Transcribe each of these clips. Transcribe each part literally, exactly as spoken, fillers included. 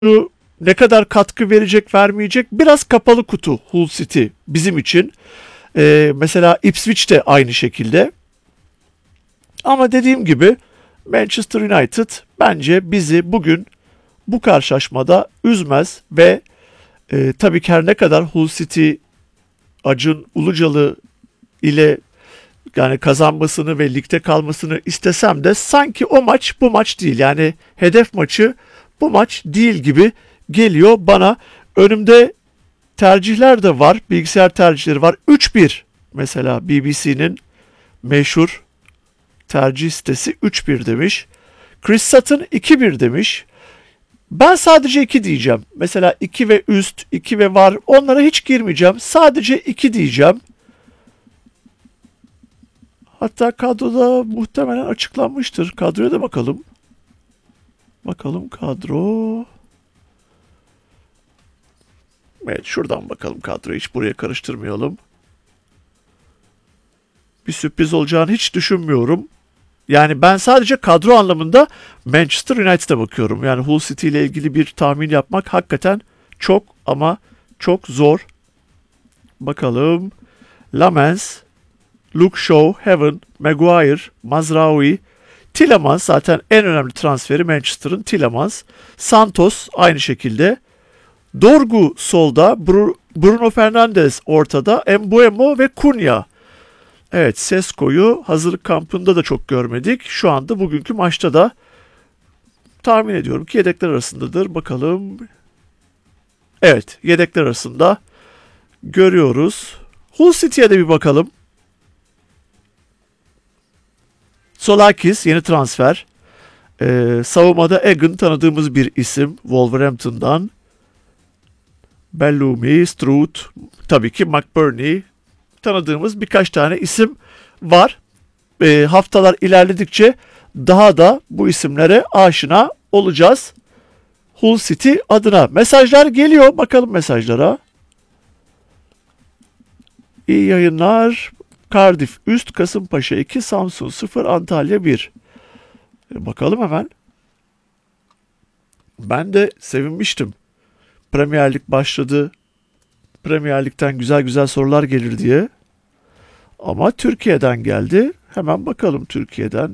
ne kadar katkı verecek vermeyecek biraz kapalı kutu Hull City bizim için. Ee, mesela Ipswich de aynı şekilde. Ama dediğim gibi Manchester United bence bizi bugün bu karşılaşmada üzmez ve e, tabii ki her ne kadar Hull City Acun Ilıcalı ile yani kazanmasını ve ligde kalmasını istesem de sanki o maç bu maç değil. Yani hedef maçı bu maç değil gibi geliyor bana. Önümde tercihler de var. Bilgisayar tercihleri var. üç bir mesela B B C'nin meşhur tercih sitesi üç bir demiş. Chris Sutton iki bir demiş. Ben sadece iki diyeceğim. Mesela iki ve üst, iki ve var. Onlara hiç girmeyeceğim. Sadece iki diyeceğim. Hatta kadroda muhtemelen açıklanmıştır. Kadroya da bakalım. Bakalım kadro. Evet, şuradan bakalım kadroyu. Hiç buraya karıştırmayalım. Bir sürpriz olacağını hiç düşünmüyorum. Yani ben sadece kadro anlamında Manchester United'a bakıyorum. Yani Hull City ile ilgili bir tahmin yapmak hakikaten çok ama çok zor. Bakalım. Lamens, Luke Shaw, Heaven, Maguire, Mazraoui, Tielemans zaten en önemli transferi Manchester'ın Tielemans. Santos aynı şekilde. Dorgu solda, Bruno Fernandes ortada, Mbeumo ve Cunha. Evet, Sesko'yu hazırlık kampında da çok görmedik. Şu anda bugünkü maçta da tahmin ediyorum ki yedekler arasındadır. Bakalım. Evet, yedekler arasında görüyoruz. Hull City'ye de bir bakalım. Solakis yeni transfer. Ee, savunmada Egan tanıdığımız bir isim Wolverhampton'dan. Bellamy, Stroud, tabii ki McBurney tanıdığımız birkaç tane isim var. E, haftalar ilerledikçe daha da bu isimlere aşina olacağız. Hull City adına. Mesajlar geliyor. Bakalım mesajlara. İyi yayınlar. Cardiff üst, Kasımpaşa iki, Samsun sıfır, Antalya bir. E, bakalım hemen. Ben de sevinmiştim. Premier Lig başladı. Premier Lig'den güzel güzel sorular gelir diye. Ama Türkiye'den geldi. Hemen bakalım Türkiye'den.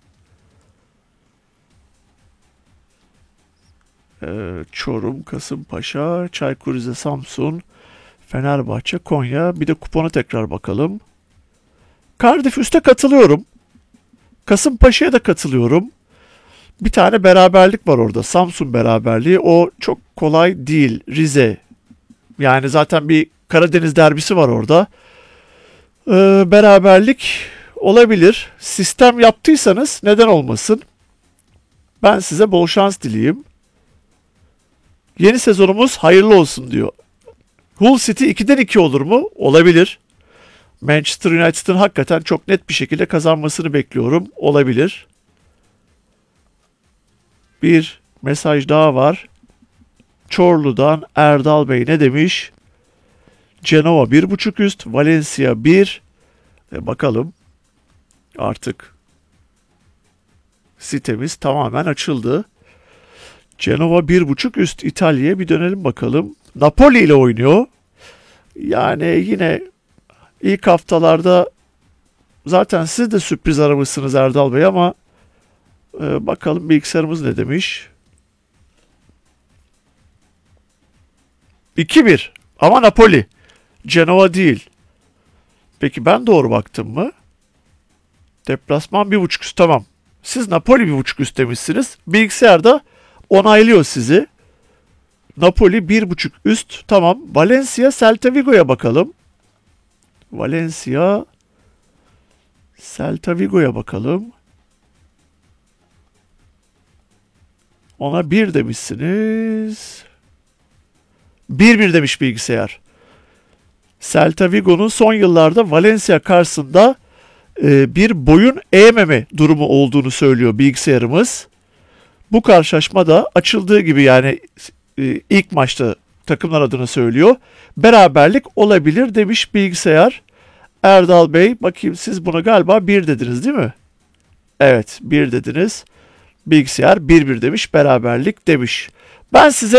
Ee, Çorum, Kasımpaşa, Çaykur Rize, Samsun, Fenerbahçe, Konya. Bir de kupona tekrar bakalım. Cardiff üste katılıyorum. Kasımpaşa'ya da katılıyorum. Bir tane beraberlik var orada. Samsun beraberliği. O çok kolay değil. Rize. Yani zaten bir Karadeniz derbisi var orada. Ee, beraberlik olabilir. Sistem yaptıysanız neden olmasın? Ben size bol şans dileyeyim. Yeni sezonumuz hayırlı olsun diyor. Hull City ikiden iki olur mu? Olabilir. Manchester United'ın hakikaten çok net bir şekilde kazanmasını bekliyorum. Olabilir. Bir mesaj daha var. Çorlu'dan Erdal Bey ne demiş? Genova bir buçuk üst, Valencia bir. E bakalım. Artık sitemiz tamamen açıldı. Genova bir buçuk üst, İtalya'ya bir dönelim bakalım. Napoli ile oynuyor. Yani yine ilk haftalarda zaten siz de sürpriz aramışsınız Erdal Bey ama e, bakalım bilgisayarımız ne demiş. iki bir ama Napoli. Genova değil. Peki ben doğru baktım mı? Deplasman bir buçuk üst, tamam. Siz Napoli bir buçuk üst demişsiniz. Bilgisayarda onaylıyor sizi. Napoli bir buçuk üst, tamam. Valencia Celta Vigo'ya bakalım. Valencia Celta Vigo'ya bakalım. Ona bir demişsiniz. bir bir demiş bilgisayar. Celta Vigo'nun son yıllarda Valencia karşısında e, bir boyun eğmeme durumu olduğunu söylüyor bilgisayarımız. Bu karşılaşma da açıldığı gibi yani e, ilk maçta takımlar adına söylüyor. Beraberlik olabilir demiş bilgisayar. Erdal Bey bakayım siz buna galiba bir dediniz değil mi? Evet bir dediniz. Bilgisayar bir bir demiş, beraberlik demiş. Ben size